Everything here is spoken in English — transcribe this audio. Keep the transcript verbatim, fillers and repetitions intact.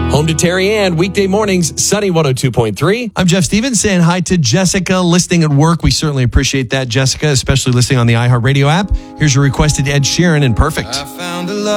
Home to Terry Ann, weekday mornings, Sunny one oh two point three. I'm Jeff Stevens saying hi to Jessica, listening at work. We certainly appreciate that, Jessica, especially listening on the iHeartRadio app. Here's your requested Ed Sheeran and Perfect. I found a love.